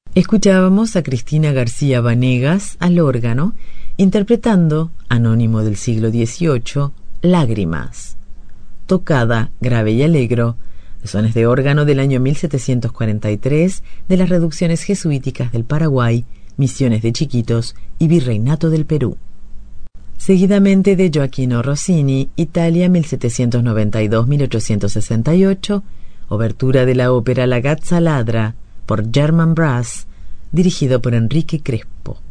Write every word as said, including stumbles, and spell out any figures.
Escuchábamos a Cristina García Vanegas al órgano, interpretando, anónimo del siglo dieciocho, Lágrimas, tocada grave y alegro, de sones de órgano del año mil setecientos cuarenta y tres de las reducciones jesuíticas del Paraguay, Misiones de Chiquitos y Virreinato del Perú. Seguidamente de Gioachino Rossini, Italia mil setecientos noventa y dos a mil ochocientos sesenta y ocho, obertura de la ópera La Gazza Ladra por German Brass, dirigido por Enrique Crespo.